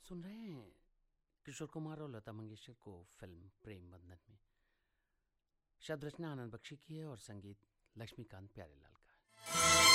सुन रहे हैं किशोर कुमार और लता मंगेशकर को फिल्म प्रेम बंधन में। शब्द रचना आनंद बख्शी की है और संगीत लक्ष्मीकांत प्यारेलाल का है।